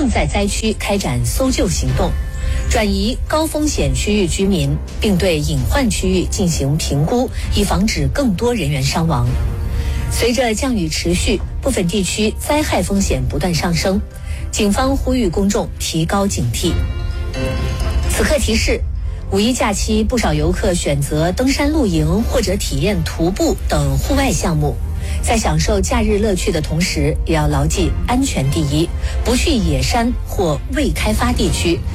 正在灾区开展搜救行动，转移高风险区域居民，并对隐患区域进行评估，以防止更多人员伤亡。随着降雨持续，部分地区灾害风险不断上升，警方呼吁公众提高警惕。此刻提示：五一假期，不少游客选择登山露营或者体验徒步等户外项目，在享受假日乐趣的同时，也要牢记安全第一，不去野山或未开发地区，